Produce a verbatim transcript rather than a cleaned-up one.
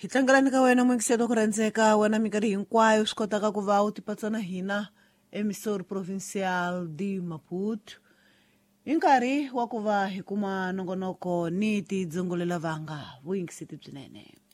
Hi tlangelani ka wena mwingiseto ku rhandzeka wena minkarhi hinkwayo swi kotaka ku va u tipatsana hina emisori provincial di Maputo hi nkarhi wa ku va hi kuma nongonoko ni tidzungulela vanga vuyingiseti byinene.